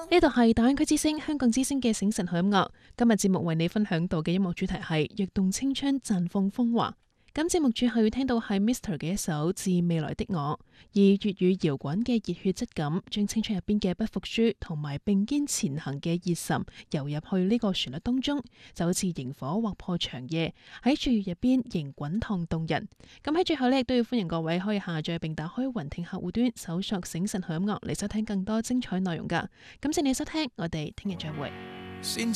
呢度係大灣區之聲、香港之聲嘅醒晨好音樂。今日節目為你分享到嘅音樂主題係躍動青春，綻放風華。咁節目最後要聽到係 Mr. 嘅一首《致未來的我》，以粵語搖滾嘅熱血質感，將青春入邊嘅不服輸同埋並肩前行嘅熱忱游入去呢個旋律當中，就好似螢火劃破長夜，喺歲月入邊仍滾燙動人。咁喺最後呢，亦都要歡迎各位可以下載並打開雲聽客戶端，搜索醒晨好音樂嚟收聽更多精彩內容噶。感謝你收聽，我哋聽日再會。